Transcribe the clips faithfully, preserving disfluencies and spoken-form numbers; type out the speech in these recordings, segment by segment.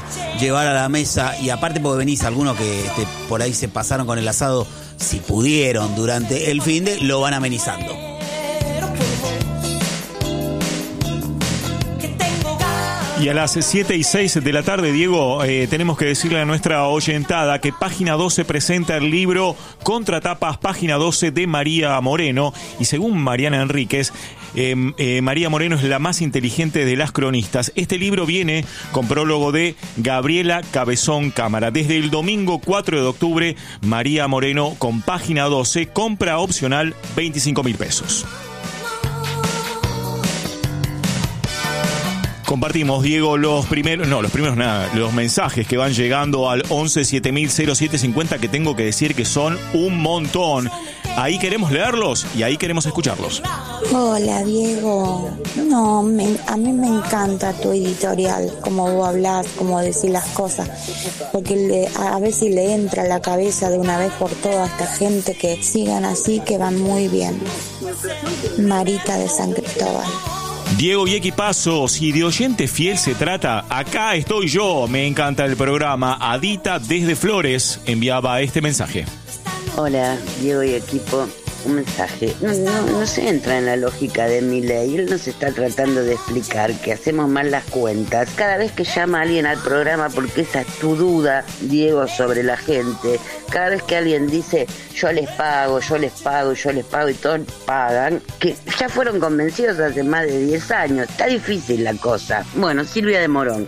llevar a la mesa, y aparte porque venís algunos que este, por ahí se pasaron con el asado, si pudieron durante el finde, lo van amenizando. Y a las siete y seis de la tarde, Diego, eh, tenemos que decirle a nuestra oyentada que Página doce presenta el libro Contratapas Página doce de María Moreno. Y según Mariana Enríquez, eh, eh, María Moreno es la más inteligente de las cronistas. Este libro viene con prólogo de Gabriela Cabezón Cámara. Desde el domingo cuatro de octubre, María Moreno con Página doce, compra opcional veinticinco mil pesos. Compartimos, Diego, los primeros, no, los primeros nada, los mensajes que van llegando al once siete mil cero siete cincuenta, que tengo que decir que son un montón. Ahí queremos leerlos y ahí queremos escucharlos. Hola, Diego. No, me, a mí me encanta tu editorial, cómo vos hablás, cómo decís las cosas, porque le, a ver si le entra a la cabeza de una vez por todas a esta gente que sigan así, que van muy bien. Marita de San Cristóbal. Diego y equipazo, si de oyente fiel se trata, acá estoy yo, me encanta el programa. Adita desde Flores enviaba este mensaje. Hola, Diego y equipo, un mensaje. No, no, no se entra en la lógica de Milei. Él nos está tratando de explicar que hacemos mal las cuentas cada vez que llama a alguien al programa, porque esa es tu duda, Diego, sobre la gente. Cada vez que alguien dice yo les pago, yo les pago, yo les pago y todos pagan, que ya fueron convencidos hace más de diez años. Está difícil la cosa. Bueno, Silvia de Morón.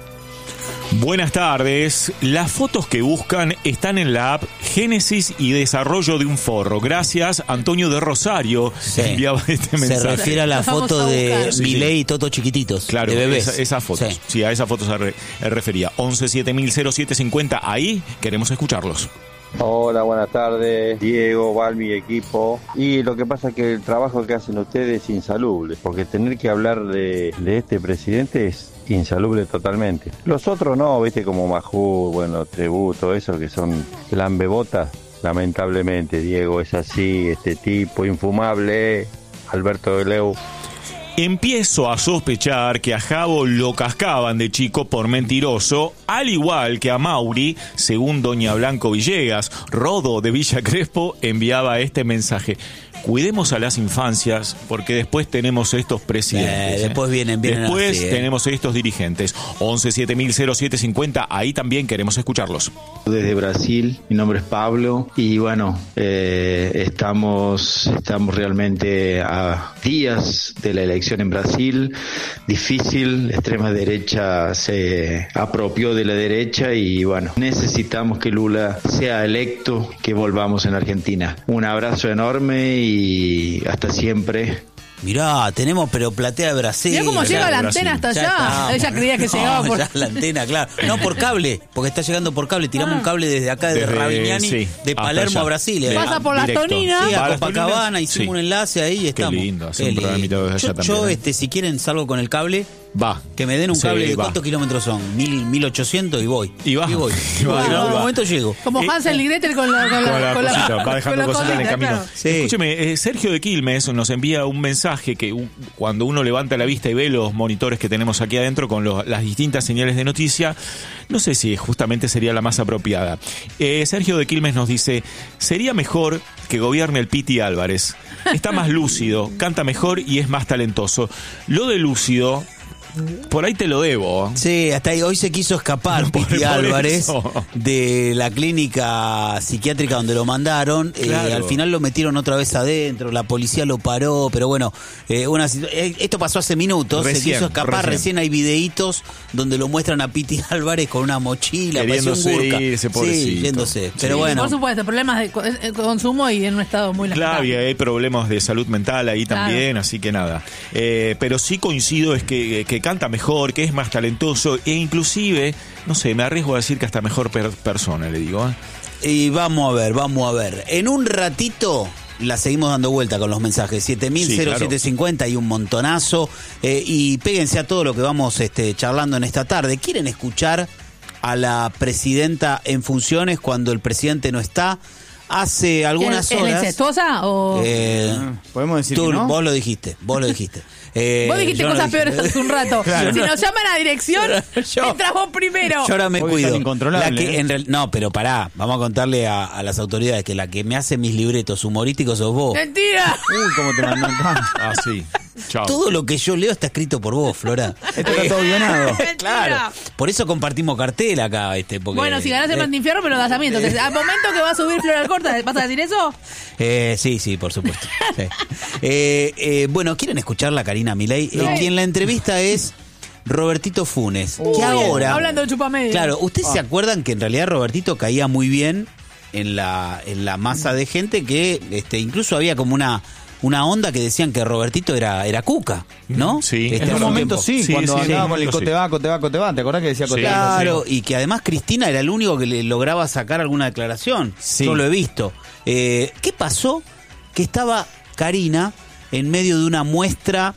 Buenas tardes. Las fotos que buscan están en la app Génesis y Desarrollo de un Forro. Gracias, Antonio de Rosario. Sí. Enviaba este mensaje. Se refiere a la foto de Sí, Milei sí. y Toto chiquititos. Claro, de bebés. esa, esas fotos. Sí. Sí, a esas fotos se re, refería. once siete mil cero siete cincuenta. Ahí queremos escucharlos. Hola, buenas tardes, Diego, Balmi, equipo. Y lo que pasa es que el trabajo que hacen ustedes es insalubre, porque tener que hablar de, de este presidente es insalubre totalmente. Los otros no, viste, como Majú, bueno, Tributo, eso que son lambebotas. Lamentablemente, Diego, es así, este tipo infumable, Alberto de Leu. Empiezo a sospechar que a Javo lo cascaban de chico por mentiroso, al igual que a Mauri, según doña Blanco Villegas. Rodo de Villa Crespo enviaba este mensaje. Cuidemos a las infancias, porque después tenemos estos presidentes. Eh, después vienen, vienen Después así, eh. tenemos estos dirigentes. once siete mil cero siete cincuenta, ahí también queremos escucharlos. Desde Brasil, mi nombre es Pablo y bueno, eh, estamos, estamos realmente a días de la elección en Brasil. Difícil, la extrema derecha se apropió de la derecha y bueno, necesitamos que Lula sea electo, que volvamos en Argentina. Un abrazo enorme y Y hasta siempre. Mirá, tenemos pero platea de Brasil. Mirá cómo llega la antena hasta allá. Ella creía que llegaba por... Ya la antena, claro. No, por cable, porque está llegando por cable. Tiramos Ah. un cable desde acá, desde, Desde- Ravignani, sí, de hasta Palermo allá. a Brasil. eh. Pasa por las Directo. Toninas. Sí, a ¿Va a las Copacabana, Toninas? hicimos Sí. un enlace ahí y Qué estamos. lindo, hacer Qué un programa lindo. desde allá Yo, también, yo, ¿eh? este, si quieren, salgo con el cable. Va. Que me den un Sí, cable de va. cuántos kilómetros son, mil, mil ochocientos y voy. Y va. Y voy. Y va, en y va, algún y va. momento llego. Como Eh, Hansel y Gretel con la, con la, Con la con la- cosita, va con dejando la cositas en el colita, camino. claro. Sí. Escúcheme, eh, Sergio de Quilmes nos envía un mensaje que uh, cuando uno levanta la vista y ve los monitores que tenemos aquí adentro con los, las distintas señales de noticia, no sé si justamente sería la más apropiada. Eh, Sergio de Quilmes nos dice, sería mejor que gobierne el Piti Álvarez. Está más lúcido, canta mejor y es más talentoso. Lo de lúcido... Por ahí te lo debo. Sí, hasta ahí. Hoy se quiso escapar Por- Piti por Álvarez eso. de la clínica psiquiátrica donde lo mandaron. Claro. Eh, al final lo metieron otra vez adentro, la policía lo paró, pero bueno, eh, una situ- eh, esto pasó hace minutos. Recién, se quiso escapar, recién. recién hay videitos donde lo muestran a Piti Álvarez con una mochila, parecía un Queriéndose burka. irse, Sí, pobrecito. yéndose. Pero Sí. bueno. Por supuesto, problemas de co- eh, consumo y en un estado muy Claro, lamentable. y hay problemas de salud mental ahí Claro. también, así que nada. Eh, pero sí coincido es que, que canta mejor, que es más talentoso e inclusive, no sé, me arriesgo a decir que hasta mejor per- persona, le digo. ¿eh? Y vamos a ver, vamos a ver. En un ratito la seguimos dando vuelta con los mensajes. siete mil siete cincuenta y un montonazo. Eh, y péguense a todo lo que vamos este, charlando en esta tarde. ¿Quieren escuchar a la presidenta en funciones cuando el presidente no está? hace algunas ¿Es, horas... ¿Es la incestuosa o...? Eh, ¿Podemos decir tú, que no? Vos lo dijiste, vos lo dijiste. Eh, vos dijiste cosas peores hace un rato. Claro. Si nos llaman a dirección, yo, entras vos primero. Yo ahora me Hoy cuido. Incontrolable, la que, ¿eh? en real, no, pero pará, vamos a contarle a, a las autoridades que la que me hace mis libretos humorísticos sos vos. ¡Mentira! Uy, cómo te mandan acá. Ah, sí. Chao. Todo lo que yo leo está escrito por vos, Flora. Esto está todo guionado. Claro. Por eso compartimos cartel acá, este, porque, bueno, si ganás el Martín Fierro, me lo das a mí. Entonces, al momento que va a subir Flora Alcorta, ¿vas a decir eso? Eh, sí, sí, por supuesto. Sí. Eh, eh, bueno, ¿quieren escuchar la Karina Milei? No. Eh, quien la entrevista es Robertito Funes. Uy, que ahora... hablando de chupamedia. Claro, ¿ustedes Ah. se acuerdan que en realidad Robertito caía muy bien en la, en la masa de gente que este, incluso había como una... Una onda que decían que Robertito era, era cuca, ¿no? Sí. Este, En un hace momento tiempo. sí, Sí, cuando sí, andaba sí. con el Sí. Coteba, Coteba, Coteba. ¿Te acordás que decía Sí. Coteba? Claro, y que además Cristina era el único que le lograba sacar alguna declaración. Sí. Yo lo he visto. Eh, ¿Qué pasó? Que estaba Karina en medio de una muestra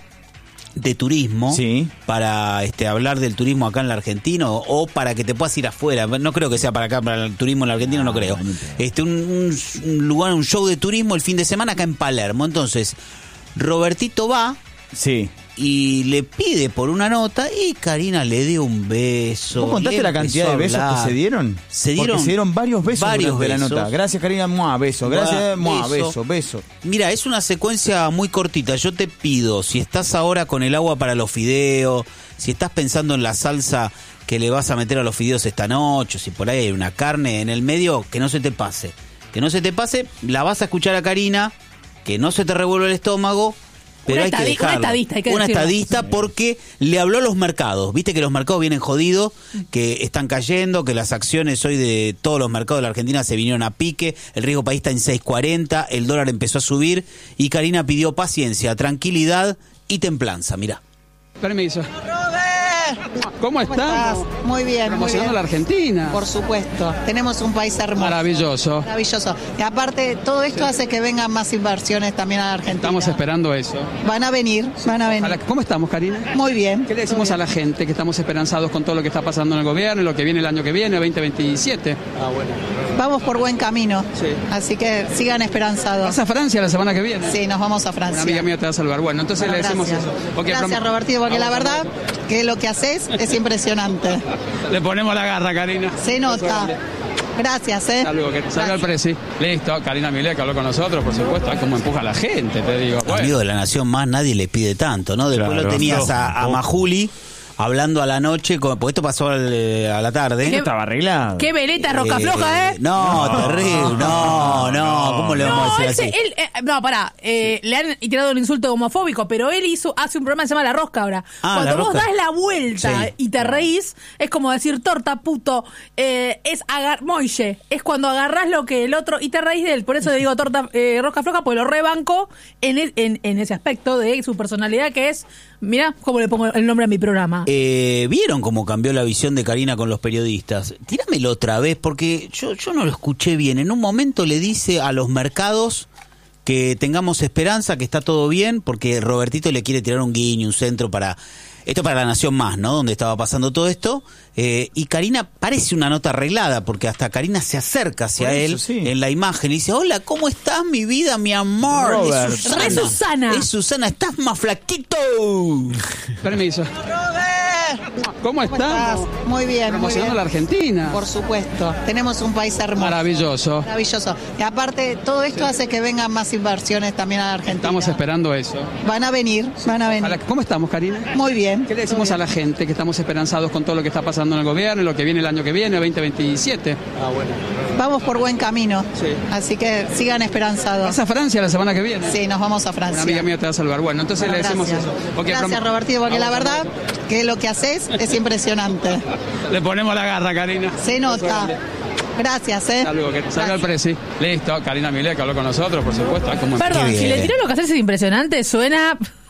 de turismo Sí. para este, hablar del turismo acá en la Argentina o, o para que te puedas ir afuera. No creo que sea para acá, para el turismo en la Argentina, no, no creo. Este, un, un, un lugar, un show de turismo el fin de semana acá en Palermo. Entonces, Robertito va Sí. y le pide por una nota y Karina le dio un beso. ¿Vos contaste le la cantidad de empezó a besos que hablar. se dieron? Se dieron, Porque se dieron varios besos varios durante la besos. nota. Gracias, Karina. Mua, beso. Gracias, Mua, mua, beso. beso, beso. Mira, es una secuencia muy cortita. Yo te pido, si estás ahora con el agua para los fideos, si estás pensando en la salsa que le vas a meter a los fideos esta noche, si por ahí hay una carne en el medio, que no se te pase. Que no se te pase, la vas a escuchar a Karina, que no se te revuelva el estómago. Pero Una hay que estadi- dejarlo. una estadista, hay que Una decirlo. estadista porque le habló a los mercados. Viste que los mercados vienen jodidos, que están cayendo, que las acciones hoy de todos los mercados de la Argentina se vinieron a pique, el riesgo país está en seis cuarenta, el dólar empezó a subir y Karina pidió paciencia, tranquilidad y templanza. Mirá. Permiso. ¿Cómo estás? Muy bien, muy Promocionando bien. la Argentina. Por supuesto, tenemos un país hermoso. Maravilloso. Maravilloso. Y aparte, todo esto hace que vengan más inversiones también a la Argentina. Estamos esperando eso. Van a venir, van a venir. Ojalá- ¿Cómo estamos, Karina? Muy bien. ¿Qué le decimos a la gente que estamos esperanzados con todo lo que está pasando en el gobierno, y lo que viene el año que viene, veinte veintisiete? Ah, bueno. Vamos por buen camino. Sí. Así que sigan esperanzados. ¿Vas a Francia la semana que viene? Sí, nos vamos a Una Francia. amiga mía te va a saludar. Bueno, entonces Bueno, le decimos gracias. eso. Ok, Gracias, prom- Robertito, porque la Vamos, verdad que lo que haces es impresionante. Le ponemos la garra, Karina. Se nota. Gracias, ¿eh? Hasta luego, que salga el presi. Listo, Karina Milei que habló con nosotros, por supuesto. Ay, cómo empuja a la gente, te digo. Bueno. Amigo de la Nación Más, nadie le pide tanto, ¿no? Después Claro. lo tenías No, a, a tampoco. Majuli hablando a la noche, con- porque esto pasó al, eh, a la tarde. ¿Qué- Estaba arreglado. Qué veleta rosca floja, ¿eh? No, terrible. No, no, ¿cómo le vamos No, a él, decir se- así? él, eh, no, pará, eh, le han tirado un insulto homofóbico, pero él hizo hace un programa que se llama La Rosca ahora. Ah, Cuando La vos Rosca. das la vuelta Sí. y te reís, es como decir torta, puto, eh, es agar moille, es cuando agarrás lo que el otro y te reís de él. Por eso le digo torta, eh, rosca floja, pues lo rebanco en, e- en, en ese aspecto de su personalidad que es, mirá cómo le pongo el nombre a mi programa. Eh, ¿Vieron cómo cambió la visión de Karina con los periodistas? Tíramelo otra vez, porque yo, yo no lo escuché bien. En un momento le dice a los mercados que tengamos esperanza, que está todo bien, porque Robertito le quiere tirar un guiño, un centro para... Esto para La Nación Más, ¿no? Donde estaba pasando todo esto. Eh, y Karina parece una nota arreglada, porque hasta Karina se acerca hacia Por eso, él sí. en la imagen y dice, hola, ¿cómo estás, mi vida, mi amor? Robert. Es Susana. Re Susana. Es Susana, estás más flaquito. Permiso. ¿Cómo estás? Muy bien, muy Promocionando bien. la Argentina. Por supuesto, tenemos un país hermoso. Maravilloso. Maravilloso. Y aparte, todo esto hace que vengan más inversiones también a la Argentina. Estamos esperando eso. Van a venir, van a venir. Ojalá- ¿Cómo estamos, Karina? Muy bien. ¿Qué le decimos a la gente que estamos esperanzados con todo lo que está pasando en el gobierno, y lo que viene el año que viene, veinte veintisiete? Ah, bueno. Vamos por buen camino. Sí. Así que sigan esperanzados. ¿Vas a Francia la semana que viene? Sí, nos vamos a Francia. Una amiga mía te va a saludar. Bueno, entonces Bueno, le decimos gracias. eso. Ok, Gracias, prom- Robertito, porque la Vamos, verdad que lo que haces es impresionante. Le ponemos la garra, Karina. Se nota. Gracias, ¿eh? Hasta luego, que salga el presi. Listo, Karina Milei que habló con nosotros, por supuesto. Ay, cómo Perdón, Qué si bien. le tiró lo que haces es impresionante, suena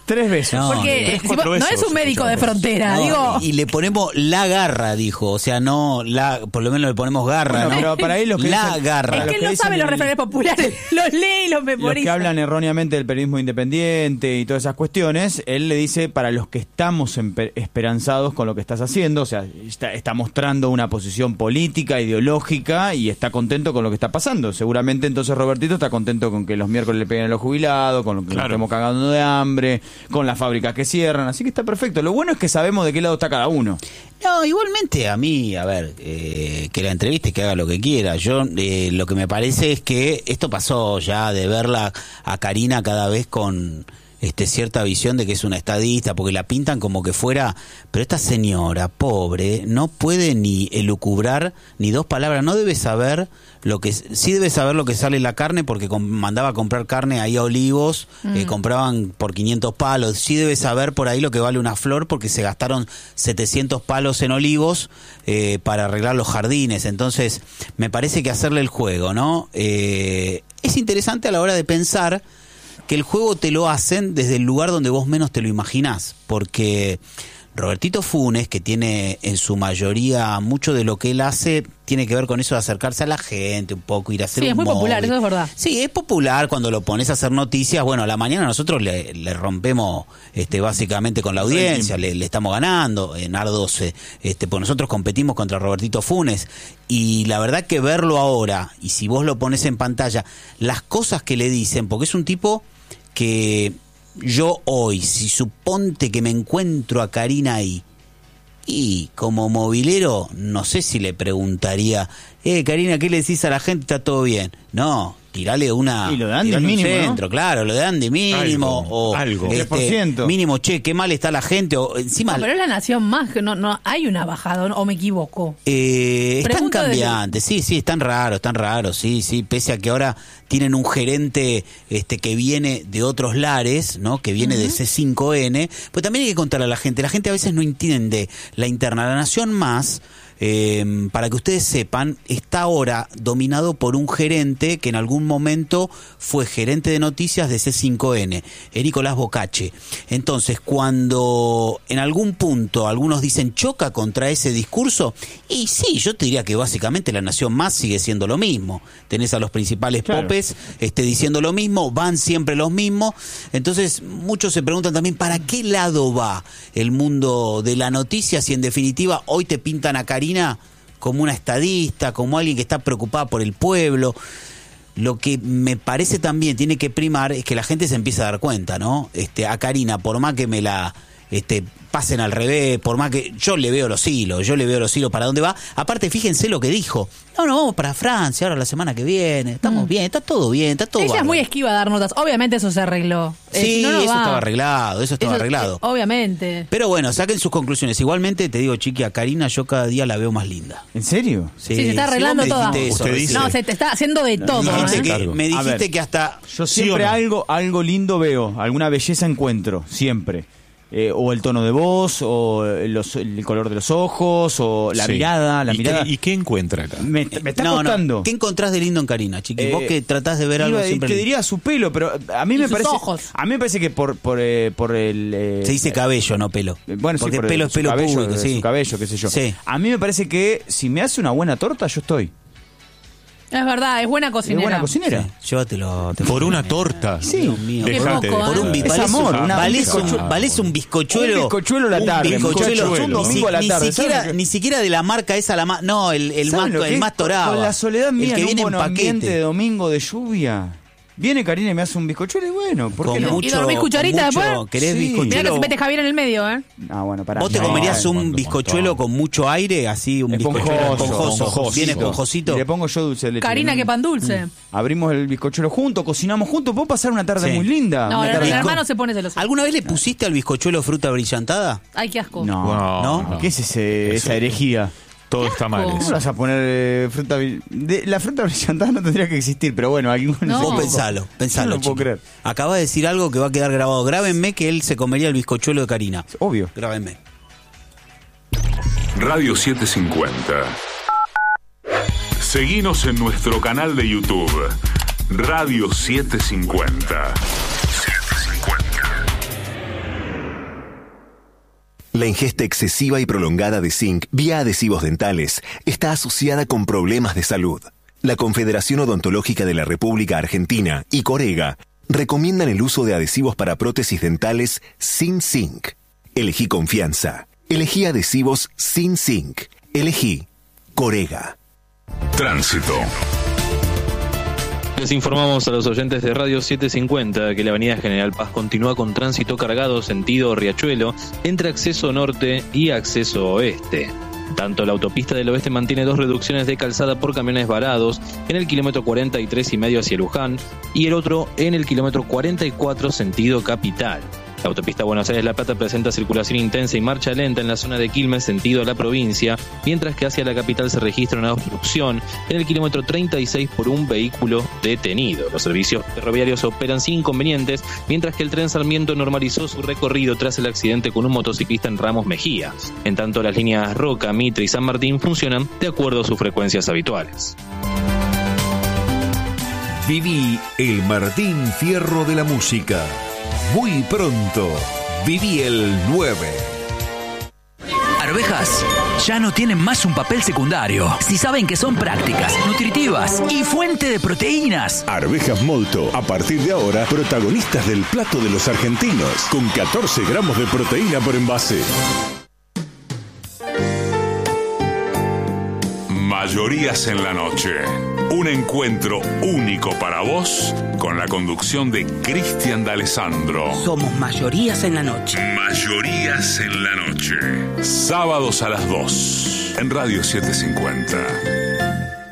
Tres besos. No, Porque tres, si cuatro vos- no besos es un médico de frontera, No, digo. y le ponemos la garra, dijo. O sea, no, la, por lo menos le ponemos garra, Bueno, ¿no? pero para ahí los que la dicen- garra. Es los que él que no dicen sabe los el- refranes populares, los lee y los Los memoriza. que hablan erróneamente del periodismo independiente y todas esas cuestiones, él le dice para los que estamos empe- esperanzados con lo que estás haciendo, o sea, está, está mostrando una posición política, ideológica y está contento con lo que está pasando. Seguramente entonces Robertito está contento con que los miércoles le peguen a los jubilados, con lo que Claro. nos estemos cagando de hambre, con las fábricas que cierran, así que está perfecto. Lo bueno es que sabemos de qué lado está cada uno. No, igualmente a mí, a ver, eh, que la entreviste, que haga lo que quiera. Yo eh, lo que me parece es que esto pasó ya de verla a Karina cada vez con este cierta visión de que es una estadista, porque la pintan como que fuera, pero esta señora pobre no puede ni elucubrar ni dos palabras, no debe saber lo que, sí debe saber lo que sale la carne, porque com- mandaba a comprar carne ahí a Olivos, mm. eh, compraban por quinientos palos, sí debe saber por ahí lo que vale una flor, porque se gastaron setecientos palos en Olivos eh, para arreglar los jardines. Entonces me parece que hacerle el juego, ¿no? Eh, es interesante a la hora de pensar que el juego te lo hacen desde el lugar donde vos menos te lo imaginás, porque Robertito Funes, que tiene en su mayoría mucho de lo que él hace, tiene que ver con eso de acercarse a la gente un poco, ir a hacer Sí, un es muy móvil. popular, eso es verdad. Sí, es popular cuando lo pones a hacer noticias. Bueno, a la mañana nosotros le, le rompemos este básicamente con la audiencia, le, le estamos ganando en A R doce, este, pues nosotros competimos contra Robertito Funes, y la verdad que verlo ahora, y si vos lo pones en pantalla, las cosas que le dicen, porque es un tipo que yo hoy, si suponte que me encuentro a Karina ahí, y como movilero, no sé si le preguntaría, eh, Karina, ¿qué le decís a la gente? ¿Está todo bien? No, tirale una... Y lo de Andy tirale un mínimo, centro, ¿no? claro, lo de Andy mínimo, Algo, o algo. este, diez por ciento. mínimo, che, qué mal está la gente, o encima... No, pero es la nación más, que no, no hay una bajada, ¿no? ¿O me equivoco? Eh, están Pregunto de- cambiantes, sí, sí, están raros, están raros, sí, sí, pese a que ahora tienen un gerente este que viene de otros lares, ¿no? Que viene de C cinco N, pues también hay que contarle a la gente, la gente a veces no entiende la interna, la Nación Más, eh, para que ustedes sepan, está ahora dominado por un gerente que en algún momento fue gerente de noticias de C cinco N, es Nicolás Bocache. Entonces, cuando en algún punto algunos dicen choca contra ese discurso, y sí, yo te diría que básicamente la Nación Más sigue siendo lo mismo. Tenés a los principales Claro. popes este, diciendo lo mismo, van siempre los mismos. Entonces, muchos se preguntan también, ¿para qué lado va el mundo de la noticia si en definitiva hoy te pintan a Karina como una estadista, como alguien que está preocupada por el pueblo? Lo que me parece también tiene que primar es que la gente se empieza a dar cuenta, ¿no? Este, a Karina, por más que me la este, pasen al revés, por más que yo le veo los hilos, yo le veo los hilos para dónde va. Aparte, fíjense lo que dijo. No, no, vamos para Francia ahora la semana que viene. Estamos Mm. bien, está todo bien, está todo Ella es bárbaro. muy esquiva a dar notas. Obviamente eso se arregló. Eh, Sí, si no, no eso va. estaba arreglado, eso estaba Eso- arreglado. eh, obviamente. Pero bueno, saquen sus conclusiones. Igualmente, te digo, Chiqui, a Karina yo cada día la veo más linda. ¿En serio? Sí, Sí, se está arreglando sí, vos me toda. dijiste eso Usted recién. dice- No, se te está haciendo de todo. Me dijiste ¿eh? que, Claro. me A dijiste ver. que hasta... Yo ¿Sí siempre o no? algo, algo lindo veo, alguna belleza encuentro, siempre. Eh, o el tono de voz, o los- el color de los ojos, o la Sí. mirada, la ¿Y mirada. Qué, ¿Y qué encuentra acá? Me, me está No, no. costando. ¿Qué encontrás de lindo en Karina, Chiqui? Vos Eh, que tratás de ver algo Iba- siempre... Te diría su pelo, pero a mí Y me sus parece. ojos. A mí me parece que por por, eh, por el. eh, Se dice cabello, no pelo. eh, Bueno, porque sí, por pelo el- es su pelo cabello, público, eh, sí. Su cabello, qué sé yo. Sí. A mí me parece que si me hace una buena torta, yo estoy. Es verdad, es buena Es cocinera. buena cocinera. Sí, llévatelo. te- Por una torta. Sí. Dios mío. Qué Dejate poco, de- ¿eh? Por un bi- Es valés amor, un- una- valés un un, bizcochuelo. valés un bizcochuelo. Un bizcochuelo a la un tarde, bizcochuelo, bizcochuelo. Un ni, domingo a la ni tarde, siquiera, ¿sabes lo que- ni siquiera de la marca esa, la más. No, el, el más, ¿Saben lo que el es? más torado. Con la soledad mía el que en un viene en buen ambiente de paquete. domingo de lluvia. Viene Karina y me hace un bizcochuelo y bueno, ¿por Con qué no? mucho, ¿Y dormís cucharita con mucho- después? ¿Querés Sí. Mirá que bizcochuelo? se mete Javier en el medio, ¿eh? Ah, bueno, pará. ¿Vos te No, comerías un montón, bizcochuelo montón. con mucho aire? Así, un esponjoso, bizcochuelo esponjoso. esponjoso. Bien Y esponjosito. le pongo yo dulce de leche. Karina, ¿no? que pan dulce. Abrimos el bizcochuelo juntos, cocinamos juntos, puedo pasar una tarde Sí. muy linda. No, una el, tarde- el con- hermano se pone celoso. ¿Alguna vez le pusiste al bizcochuelo fruta brillantada? Ay, qué asco. No, No, ¿No? no. ¿qué es ese, Eso- esa herejía? Todo está mal. asco. ¿Cómo eso. le vas a poner eh, fruta bri- de- La fruta brillantada no tendría que existir, pero bueno, algún No. Vos pensalo, pensalo. Yo no puedo chiqui. creer. Acaba de decir algo que va a quedar grabado. Grábenme que él se comería el bizcochuelo de Karina. Obvio. Grábenme. Radio setecientos cincuenta. Seguinos en nuestro canal de YouTube. Radio setecientos cincuenta. setecientos cincuenta. La ingesta excesiva y prolongada de zinc vía adhesivos dentales está asociada con problemas de salud. La Confederación Odontológica de la República Argentina y Corega recomiendan el uso de adhesivos para prótesis dentales sin zinc. Elegí confianza. Elegí adhesivos sin zinc. Elegí Corega. Tránsito. Les informamos a los oyentes de Radio setecientos cincuenta que la avenida General Paz continúa con tránsito cargado sentido Riachuelo entre acceso norte y acceso oeste. Tanto la autopista del oeste mantiene dos reducciones de calzada por camiones varados en el kilómetro cuarenta y tres y medio hacia Luján y el otro en el kilómetro cuarenta y cuatro sentido capital. La autopista Buenos Aires-La Plata presenta circulación intensa y marcha lenta en la zona de Quilmes, sentido a la provincia, mientras que hacia la capital se registra una obstrucción en el kilómetro treinta y seis por un vehículo detenido. Los servicios ferroviarios operan sin inconvenientes, mientras que el tren Sarmiento normalizó su recorrido tras el accidente con un motociclista en Ramos Mejía. En tanto, las líneas Roca, Mitre y San Martín funcionan de acuerdo a sus frecuencias habituales. Viví el Martín Fierro de la música. Muy pronto, viví el nueve. Arvejas ya no tienen más un papel secundario. Si saben que son prácticas, nutritivas y fuente de proteínas. Arvejas Molto, a partir de ahora, protagonistas del plato de los argentinos, con catorce gramos de proteína por envase. Mayorías en la noche. Un encuentro único para vos con la conducción de Cristian D'Alessandro. Somos Mayorías en la noche. Mayorías en la noche. Sábados a las dos en Radio setecientos cincuenta.